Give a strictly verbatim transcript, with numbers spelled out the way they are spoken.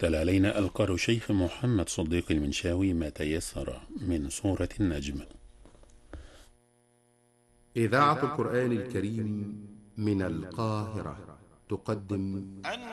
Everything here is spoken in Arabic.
تلا علينا القارئ شيخ محمد صديق المنشاوي ما تيسر من سورة النجم. إذاعة القرآن الكريم من القاهرة تقدم